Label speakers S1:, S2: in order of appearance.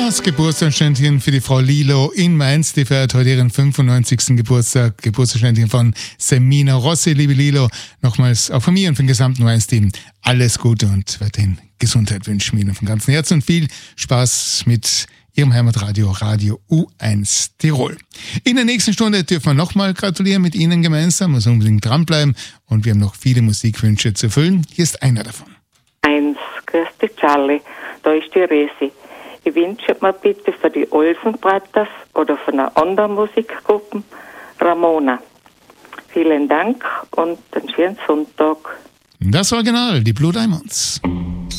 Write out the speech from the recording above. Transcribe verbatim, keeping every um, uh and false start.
S1: Das Geburtstagsständchen für die Frau Lilo in Mainz, die feiert heute ihren fünfundneunzigsten Geburtstag. Geburtstagsständchen von Semina Rossi. Liebe Lilo, nochmals auch von mir und vom gesamten Mainz-Team alles Gute und weiterhin Gesundheit wünschen wir Ihnen von ganzem Herzen und viel Spaß mit Ihrem Heimatradio, Radio U eins Tirol. In der nächsten Stunde dürfen wir nochmal gratulieren mit Ihnen gemeinsam, also unbedingt dranbleiben und wir haben noch viele Musikwünsche zu erfüllen. Hier ist einer davon.
S2: Eins, grüß dich Charlie, da ist die Resi. Ich wünsche mir bitte für die Olsenbratters oder von einer anderen Musikgruppe Ramona. Vielen Dank und einen schönen Sonntag.
S1: Das Original, die Blue Diamonds.